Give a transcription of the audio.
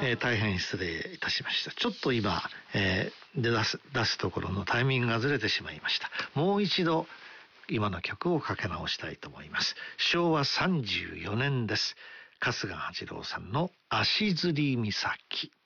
大変失礼いたしました。ちょっと今、出すところのタイミングがずれてしまいました。もう一度今の曲をかけ直したいと思います。昭和34年です。春日八郎さんの足摺岬。